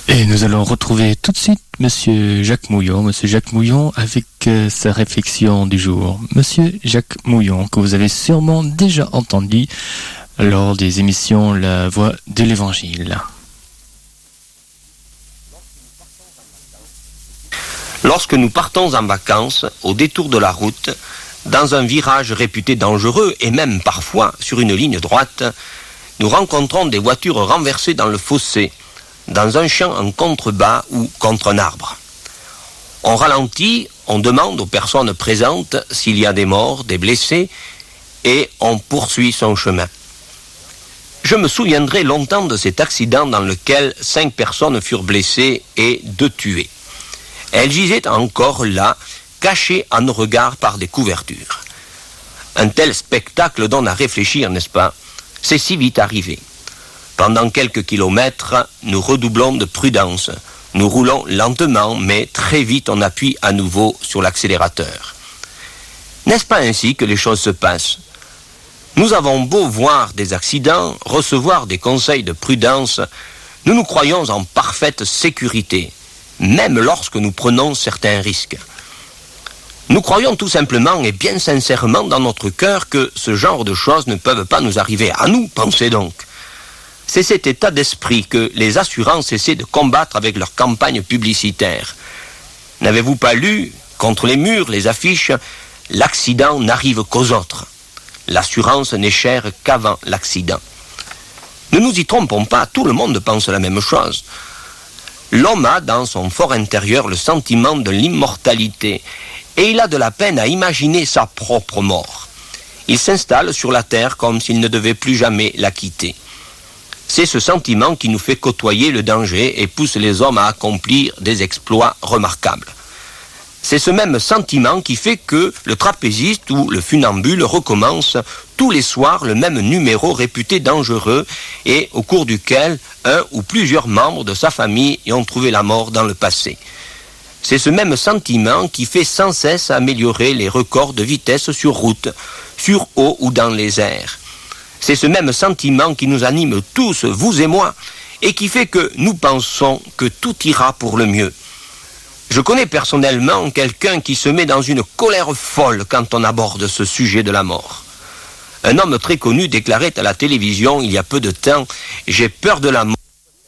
Et nous allons retrouver tout de suite Monsieur Jacques Mouillon. Monsieur Jacques Mouillon avec sa réflexion du jour. Monsieur Jacques Mouillon, que vous avez sûrement déjà entendu lors des émissions La Voix de l'Évangile. Lorsque nous partons en vacances, au détour de la route, dans un virage réputé dangereux et même parfois sur une ligne droite, nous rencontrons des voitures renversées dans le fossé, dans un champ en contrebas ou contre un arbre. On ralentit, on demande aux personnes présentes s'il y a des morts, des blessés, et on poursuit son chemin. Je me souviendrai longtemps de cet accident dans lequel 5 personnes furent blessées et 2 tuées. Elles gisaient encore là, cachées à nos regards par des couvertures. Un tel spectacle donne à réfléchir, n'est-ce pas? C'est si vite arrivé. Pendant quelques kilomètres, nous redoublons de prudence. Nous roulons lentement, mais très vite on appuie à nouveau sur l'accélérateur. N'est-ce pas ainsi que les choses se passent? Nous avons beau voir des accidents, recevoir des conseils de prudence, nous nous croyons en parfaite sécurité, même lorsque nous prenons certains risques. Nous croyons tout simplement et bien sincèrement dans notre cœur que ce genre de choses ne peuvent pas nous arriver à nous, pensez donc. C'est cet état d'esprit que les assurances essaient de combattre avec leur campagne publicitaire. N'avez-vous pas lu, contre les murs, les affiches, « L'accident n'arrive qu'aux autres ». L'assurance n'est chère qu'avant l'accident. Ne nous y trompons pas, tout le monde pense la même chose. L'homme a dans son fort intérieur le sentiment de l'immortalité et il a de la peine à imaginer sa propre mort. Il s'installe sur la terre comme s'il ne devait plus jamais la quitter. C'est ce sentiment qui nous fait côtoyer le danger et pousse les hommes à accomplir des exploits remarquables. C'est ce même sentiment qui fait que le trapéziste ou le funambule recommence tous les soirs le même numéro réputé dangereux et au cours duquel un ou plusieurs membres de sa famille y ont trouvé la mort dans le passé. C'est ce même sentiment qui fait sans cesse améliorer les records de vitesse sur route, sur eau ou dans les airs. C'est ce même sentiment qui nous anime tous, vous et moi, et qui fait que nous pensons que tout ira pour le mieux. Je connais personnellement quelqu'un qui se met dans une colère folle quand on aborde ce sujet de la mort. Un homme très connu déclarait à la télévision il y a peu de temps « J'ai peur de la mort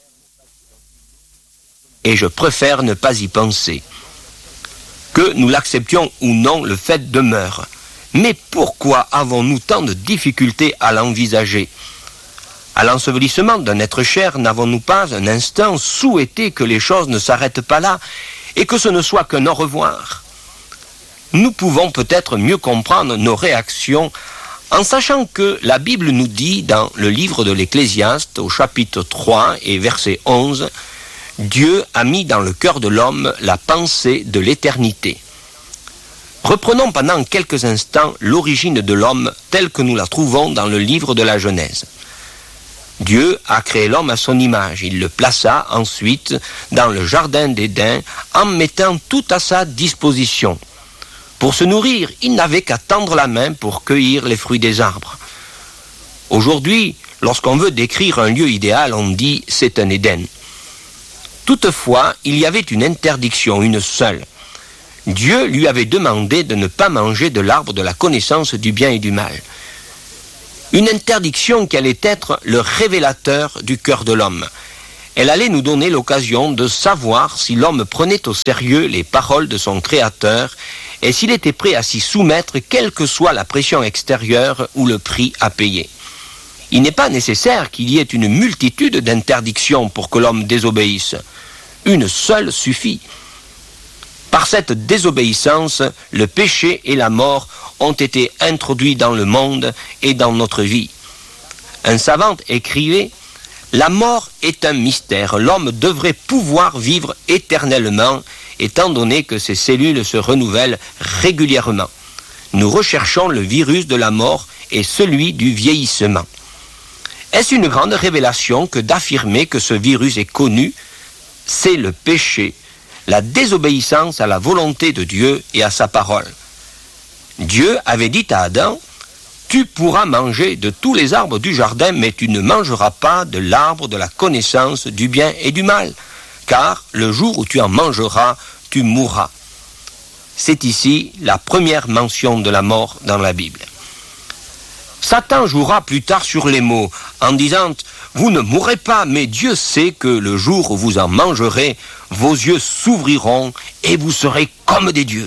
et je préfère ne pas y penser ». Que nous l'acceptions ou non, le fait demeure. Mais pourquoi avons-nous tant de difficultés à l'envisager? À l'ensevelissement d'un être cher, n'avons-nous pas un instant souhaité que les choses ne s'arrêtent pas là et que ce ne soit qu'un au revoir? Nous pouvons peut-être mieux comprendre nos réactions en sachant que la Bible nous dit dans le livre de l'Ecclésiaste, au chapitre 3 et verset 11, « Dieu a mis dans le cœur de l'homme la pensée de l'éternité ». Reprenons pendant quelques instants l'origine de l'homme telle que nous la trouvons dans le livre de la Genèse. Dieu a créé l'homme à son image. Il le plaça ensuite dans le jardin d'Éden en mettant tout à sa disposition. Pour se nourrir, il n'avait qu'à tendre la main pour cueillir les fruits des arbres. Aujourd'hui, lorsqu'on veut décrire un lieu idéal, on dit « c'est un Éden ». Toutefois, il y avait une interdiction, une seule. Dieu lui avait demandé de ne pas manger de l'arbre de la connaissance du bien et du mal. Une interdiction qui allait être le révélateur du cœur de l'homme. Elle allait nous donner l'occasion de savoir si l'homme prenait au sérieux les paroles de son Créateur et s'il était prêt à s'y soumettre, quelle que soit la pression extérieure ou le prix à payer. Il n'est pas nécessaire qu'il y ait une multitude d'interdictions pour que l'homme désobéisse. Une seule suffit. Par cette désobéissance, le péché et la mort ont été introduits dans le monde et dans notre vie. Un savant écrivait « La mort est un mystère. L'homme devrait pouvoir vivre éternellement, étant donné que ses cellules se renouvellent régulièrement. Nous recherchons le virus de la mort et celui du vieillissement. » Est-ce une grande révélation que d'affirmer que ce virus est connu? C'est le péché, la désobéissance à la volonté de Dieu et à sa parole. Dieu avait dit à Adam, « Tu pourras manger de tous les arbres du jardin, mais tu ne mangeras pas de l'arbre de la connaissance du bien et du mal, car le jour où tu en mangeras, tu mourras. C'est ici la première mention de la mort dans la Bible. Satan jouera plus tard sur les mots en disant « Vous ne mourrez pas, mais Dieu sait que le jour où vous en mangerez, vos yeux s'ouvriront et vous serez comme des dieux. »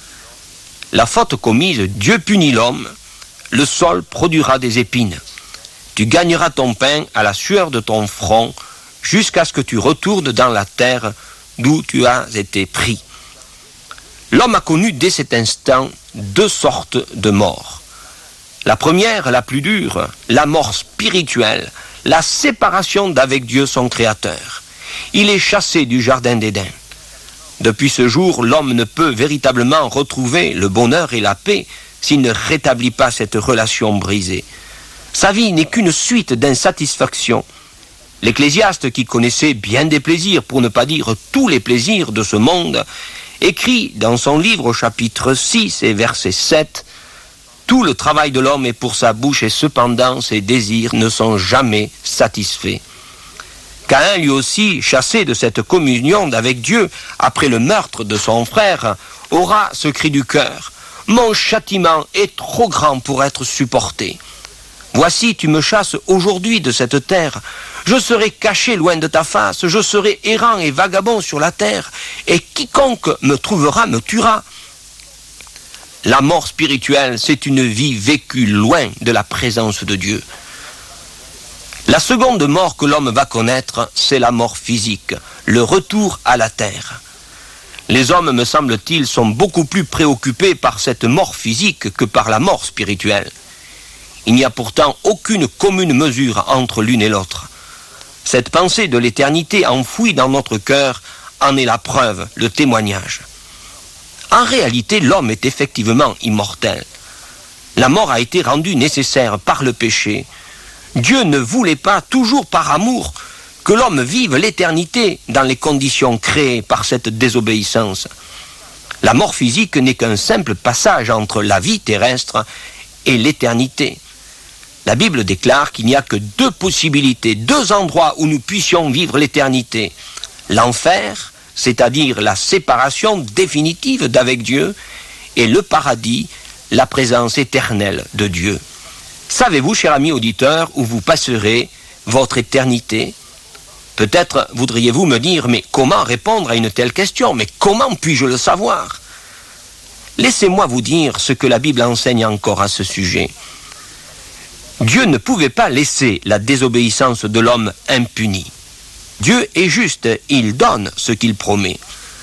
La faute commise, Dieu punit l'homme, le sol produira des épines. Tu gagneras ton pain à la sueur de ton front jusqu'à ce que tu retournes dans la terre d'où tu as été pris. L'homme a connu dès cet instant deux sortes de morts. La première, la plus dure, la mort spirituelle, la séparation d'avec Dieu son Créateur. Il est chassé du jardin d'Éden. Depuis ce jour, l'homme ne peut véritablement retrouver le bonheur et la paix s'il ne rétablit pas cette relation brisée. Sa vie n'est qu'une suite d'insatisfactions. L'Ecclésiaste, qui connaissait bien des plaisirs, pour ne pas dire tous les plaisirs de ce monde, écrit dans son livre au chapitre 6 et verset 7, « Tout le travail de l'homme est pour sa bouche et cependant ses désirs ne sont jamais satisfaits. » Caïn, lui aussi, chassé de cette communion avec Dieu après le meurtre de son frère, aura ce cri du cœur, « Mon châtiment est trop grand pour être supporté. Voici, tu me chasses aujourd'hui de cette terre. Je serai caché loin de ta face, je serai errant et vagabond sur la terre, et quiconque me trouvera me tuera. » La mort spirituelle, c'est une vie vécue loin de la présence de Dieu. La seconde mort que l'homme va connaître, c'est la mort physique, le retour à la terre. Les hommes, me semble-t-il, sont beaucoup plus préoccupés par cette mort physique que par la mort spirituelle. Il n'y a pourtant aucune commune mesure entre l'une et l'autre. Cette pensée de l'éternité enfouie dans notre cœur en est la preuve, le témoignage. En réalité, l'homme est effectivement immortel. La mort a été rendue nécessaire par le péché. Dieu ne voulait pas, toujours par amour, que l'homme vive l'éternité dans les conditions créées par cette désobéissance. La mort physique n'est qu'un simple passage entre la vie terrestre et l'éternité. La Bible déclare qu'il n'y a que deux possibilités, deux endroits où nous puissions vivre l'éternité. L'enfer, c'est-à-dire la séparation définitive d'avec Dieu, et le paradis, la présence éternelle de Dieu. Savez-vous, cher ami auditeur, où vous passerez votre éternité? Peut-être voudriez-vous me dire, mais comment répondre à une telle question? Mais comment puis-je le savoir? Laissez-moi vous dire ce que la Bible enseigne encore à ce sujet. Dieu ne pouvait pas laisser la désobéissance de l'homme impunie. Dieu est juste, il donne ce qu'il promet.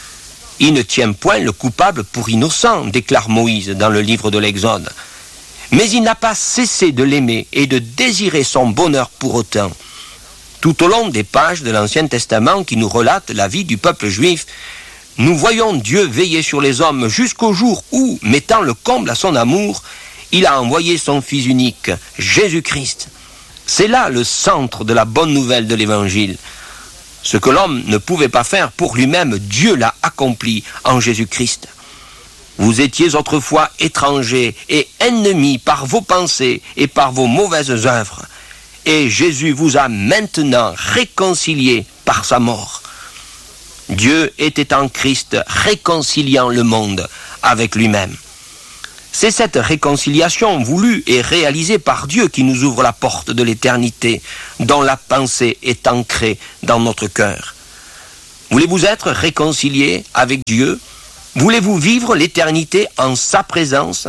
Il ne tient point le coupable pour innocent, déclare Moïse dans le livre de l'Exode. Mais il n'a pas cessé de l'aimer et de désirer son bonheur pour autant. Tout au long des pages de l'Ancien Testament qui nous relatent la vie du peuple juif, nous voyons Dieu veiller sur les hommes jusqu'au jour où, mettant le comble à son amour, il a envoyé son Fils unique, Jésus-Christ. C'est là le centre de la bonne nouvelle de l'Évangile. Ce que l'homme ne pouvait pas faire pour lui-même, Dieu l'a accompli en Jésus-Christ. Vous étiez autrefois étrangers et ennemis par vos pensées et par vos mauvaises œuvres. Et Jésus vous a maintenant réconciliés par sa mort. Dieu était en Christ réconciliant le monde avec lui-même. C'est cette réconciliation voulue et réalisée par Dieu qui nous ouvre la porte de l'éternité, dont la pensée est ancrée dans notre cœur. Voulez-vous être réconcilié avec Dieu? Voulez-vous vivre l'éternité en sa présence?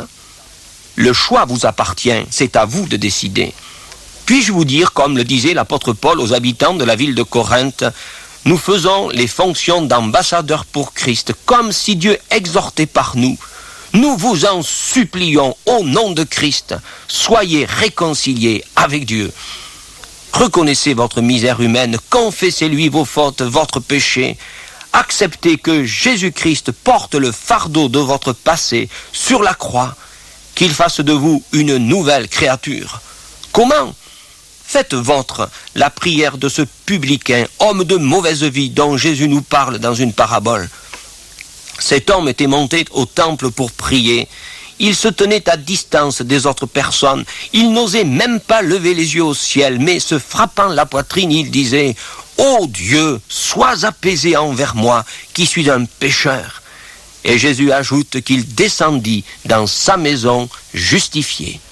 Le choix vous appartient, c'est à vous de décider. Puis-je vous dire, comme le disait l'apôtre Paul aux habitants de la ville de Corinthe, nous faisons les fonctions d'ambassadeurs pour Christ, comme si Dieu exhortait par nous. Nous vous en supplions au nom de Christ, soyez réconciliés avec Dieu. Reconnaissez votre misère humaine, confessez-lui vos fautes, votre péché. Acceptez que Jésus-Christ porte le fardeau de votre passé sur la croix, qu'il fasse de vous une nouvelle créature. Comment? Faites vôtre la prière de ce publicain, homme de mauvaise vie, dont Jésus nous parle dans une parabole. Cet homme était monté au temple pour prier. Il se tenait à distance des autres personnes. Il n'osait même pas lever les yeux au ciel, mais se frappant la poitrine, il disait « Ô Dieu, sois apaisé envers moi, qui suis un pécheur. » Et Jésus ajoute qu'il descendit dans sa maison justifié.